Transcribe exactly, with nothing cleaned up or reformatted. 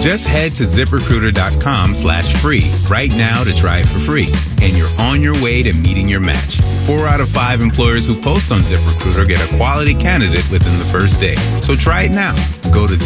Just head to ZipRecruiter.com slash free right now to try it for free. And you're on your way to meeting your match. Four out of five employers who post on ZipRecruiter get a quality candidate within the first day. So try it now. Go to